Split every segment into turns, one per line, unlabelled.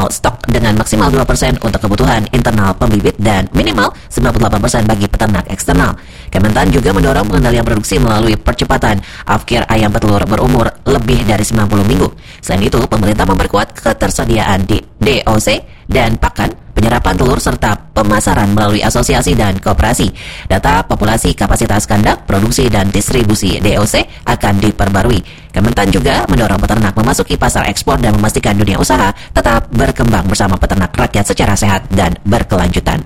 minimal stok dengan maksimal 2% untuk kebutuhan internal pembibit dan minimal 98% bagi peternak eksternal. Kementan juga mendorong pengendalian produksi melalui percepatan afkir ayam petelur berumur lebih dari 90 minggu. Selain itu, pemerintah memperkuat ketersediaan di DOC dan pakan, penyerapan telur serta pemasaran melalui asosiasi dan koperasi. Data populasi, kapasitas kandang, produksi dan distribusi DOC akan diperbarui. Kementan juga mendorong peternak memasuki pasar ekspor dan memastikan dunia usaha tetap berkembang bersama peternak rakyat secara sehat dan berkelanjutan.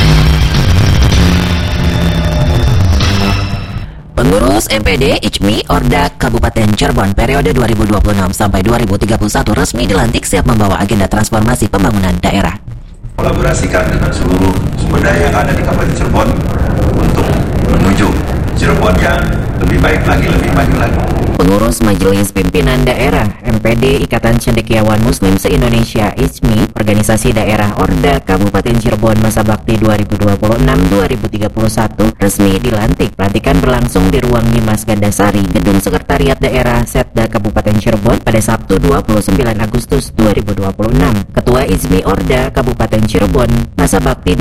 Pengurus MPD ICMI Orda Kabupaten Cirebon periode 2026 sampai 2031 resmi dilantik siap membawa agenda transformasi pembangunan daerah.
Kolaborasikan dengan seluruh sumber daya yang ada di Kabupaten Cirebon untuk menuju Cirebon yang lebih baik lagi, lebih maju lagi.
Pengurus Majelis Pimpinan Daerah MPD Ikatan Cendekiawan Muslim Se-Indonesia ICMI Organisasi Daerah Orda Kabupaten Cirebon masa bakti 2026-2031 resmi dilantik. Pelantikan berlangsung di ruang Nyimas Gandasari, Gedung Sekretariat Daerah Setda Kabupaten Cirebon pada Sabtu 29 Agustus 2026. Ketua ICMI Orda Kabupaten Cirebon masa bakti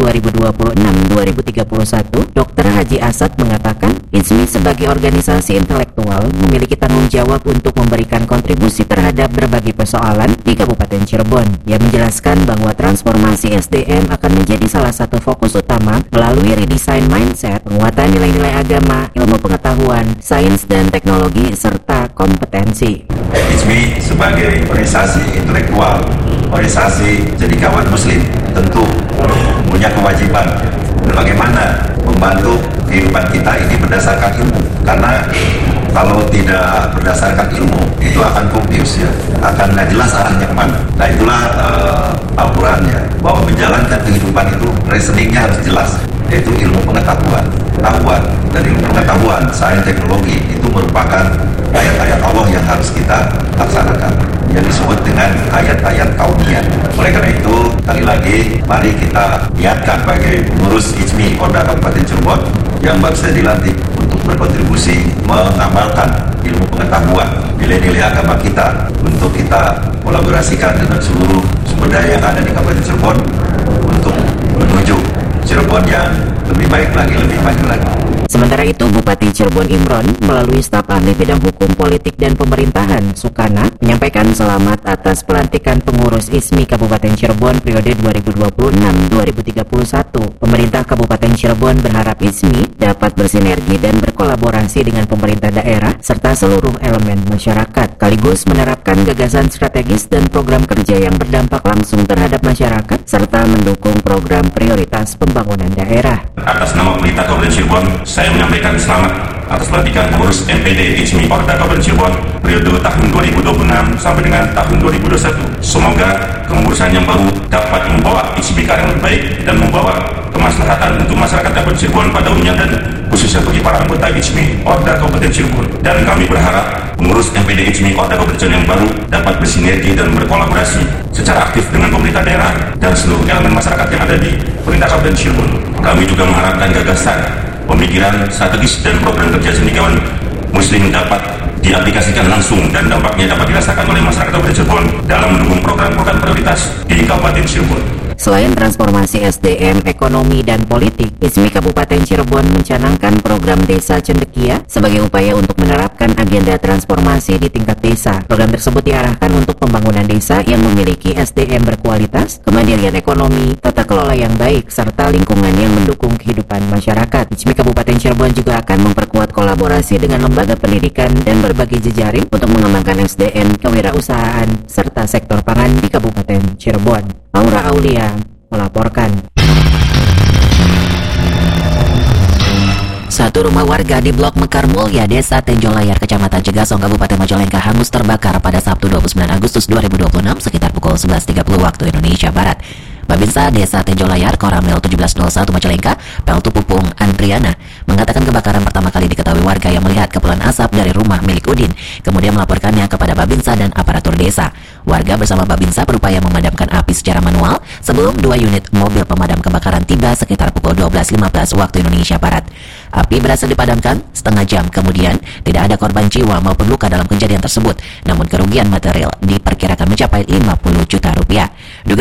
2026-2031 Dr. Haji Asad mengatakan ICMI sebagai organisasi intelektual memiliki tanggung jawab untuk memberikan kontribusi terhadap berbagai persoalan di Kabupaten Cirebon. Ia menjelaskan bahwa transformasi SDM akan menjadi salah satu fokus utama melalui redesign mindset, penguatan nilai-nilai agama, ilmu pengetahuan, sains dan teknologi, serta kompetensi.
ICMI sebagai organisasi intelektual, organisasi cendekiawan Muslim tentu punya kewajiban bagaimana membantu kehidupan kita ini berdasarkan ilmu. Karena kalau tidak berdasarkan ilmu itu akan confuse ya, akan nggak jelas arahnya kemana. Nah itulah Al-Qurannya, bahwa menjalankan kehidupan itu reasoningnya harus jelas, yaitu ilmu pengetahuan. Dan ilmu pengetahuan, sains teknologi itu merupakan ayat-ayat Allah yang harus kita laksanakan, yang disebut dengan ayat-ayat kauniyah. Oleh karena itu, kali lagi, mari kita niatkan sebagai pengurus ICMI Orda Kabupaten Cirebon yang baru saja dilantik untuk berkontribusi mengamalkan ilmu pengetahuan, nilai-nilai agama kita, untuk kita kolaborasikan dengan seluruh sumber daya yang ada di Kabupaten Cirebon untuk menuju Cirebon yang lebih baik lagi, lebih maju lagi.
Sementara itu, Bupati Cirebon Imron melalui staf ahli bidang hukum, politik, dan pemerintahan Sukana menyampaikan selamat atas pelantikan pengurus ICMI Kabupaten Cirebon periode 2026-2031. Pemerintah Kabupaten Cirebon berharap ICMI dapat bersinergi dan berkolaborasi dengan pemerintah daerah serta seluruh elemen masyarakat, sekaligus menerapkan gagasan strategis dan program kerja yang berdampak langsung terhadap masyarakat serta mendukung program prioritas pembangunan daerah.
Atas nama pemerintah Kabupaten Cirebon, saya menyampaikan selamat atas pelantikan pengurus MPD ICMI Orda Kabupaten Cirebon periode tahun 2026 sampai dengan tahun 2021. Semoga kepengurusan yang baru dapat membawa ICMI ke arah yang lebih baik dan membawa kemaslahatan untuk masyarakat Kabupaten Cirebon pada umumnya dan khususnya bagi para anggota ICMI Orda Kabupaten Cirebon. Dan kami berharap pengurus MPD ICMI Orda Kabupaten Cirebon yang baru dapat bersinergi dan berkolaborasi secara aktif dengan pemerintah daerah dan seluruh elemen masyarakat yang ada di pemerintah Kabupaten Cirebon. Kami juga mengharapkan gagasan, pemikiran strategis dan program kerja cendekiawan Muslim dapat diaplikasikan langsung dan dampaknya dapat dirasakan oleh masyarakat Kabupaten Cirebon dalam mendukung program-program prioritas di Kabupaten Cirebon.
Selain transformasi SDM, ekonomi, dan politik, ICMI Kabupaten Cirebon mencanangkan program Desa Cendekia sebagai upaya untuk menerapkan agenda transformasi di tingkat desa. Program tersebut diarahkan untuk pembangunan desa yang memiliki SDM berkualitas, kemandirian ekonomi, tata kelola yang baik, serta lingkungan yang mendukung kehidupan masyarakat. ICMI Kabupaten Cirebon juga akan memperkuat kolaborasi dengan lembaga pendidikan dan berbagai jejaring untuk mengembangkan SDM kewirausahaan serta sektor pangan di Kabupaten Cirebon. Laura Aulia melaporkan. Satu rumah warga di Blok Mekar Mulya, Desa Tenjolayar, Kecamatan Cegasong, Kabupaten Majalengka hangus terbakar pada Sabtu 29 Agustus 2026 sekitar pukul 11.30 waktu Indonesia Barat. Babinsa Desa Tenjolayar Koramil 1701 Majalengka, Peltu Pupung Andriana, mengatakan kebakaran pertama kali diketahui warga yang melihat kepulan asap dari rumah milik Udin, kemudian melaporkannya kepada Babinsa dan aparatur desa. Warga bersama Babinsa berupaya memadamkan api secara manual sebelum 2 unit mobil pemadam kebakaran tiba sekitar pukul 12.15 waktu Indonesia Barat. Api berhasil dipadamkan setengah jam kemudian. Tidak ada korban jiwa maupun luka dalam kejadian tersebut, namun kerugian material diperkirakan mencapai 50 juta rupiah.